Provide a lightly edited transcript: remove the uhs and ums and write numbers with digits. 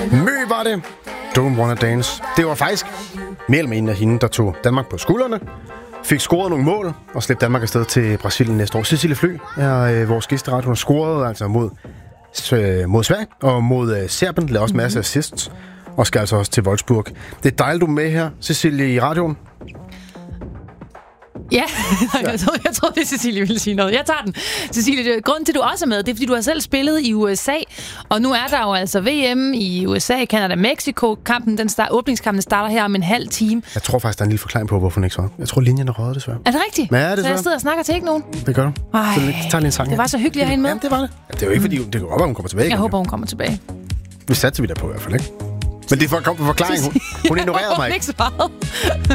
Mø var det. Don't Wanna Dance. Det var faktisk mere eller mindre hende, der tog Danmark på skuldrene, fik scoret nogle mål og slæbte Danmark afsted til Brasilien næste år. Cecilie Flø er vores gæsteret. Hun har scoret altså mod Sverige og mod Serbien. Lavede også masser af assists og skal altså også til Wolfsburg. Det er dejligt, du er med her, Cecilie, i radioen. Ja, jeg troede, det Cecilie ville sige noget. Jeg tager den. Cecilie, grunden til, at du også er med, det er, fordi du har selv spillet i USA, og nu er der jo altså VM i USA, Canada, Mexico. Åbningskampen starter her om en halv time. Jeg tror faktisk, der er en lille forklaring på, hvorfor hun ikke svarer. Jeg tror, linjen er røget, desværre. Er det rigtigt? Ja, så jeg sidder og snakker til ikke nogen? Det gør du. Ej, så tager lige en sang. Det var så hyggeligt at have hende med. Jamen, det var det. Ja, det er jo ikke, fordi det kan godt være, hun kommer tilbage. Jeg håber, hun kommer tilbage. Vi satser vi der på i hvert fald, ikke? Men det er for at komme på forklaring. Hun ignorerede mig ikke. Hun ikke svaret.